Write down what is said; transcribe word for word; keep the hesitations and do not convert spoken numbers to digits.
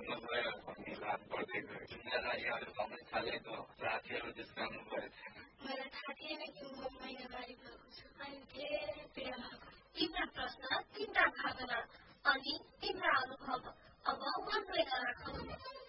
नभयो भन्ने लाभ बढ्दै गयो। जिम्मेदारीहरू भन्न थालेको साथीहरू जिस्काउनु परेको थिएन। मलाई थाहा थिएन कि म महिनावारी भएको छु अनि धेरै पीडा भएको। तिम्रा प्रश्न तिम्रा भावना अनि तिम्रा अनुभव अब मनले नराख।